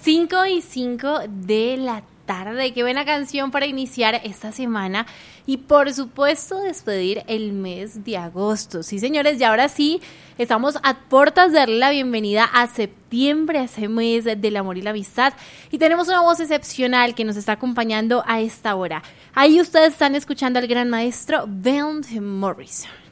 5:05 de la tarde. Qué buena canción para iniciar esta semana y por supuesto despedir el mes de agosto. Sí, señores, y ahora sí estamos a puertas de darle la bienvenida a septiembre, a ese mes del amor y la amistad, y tenemos una voz excepcional que nos está acompañando a esta hora. Ahí ustedes están escuchando al gran maestro Van Morrison.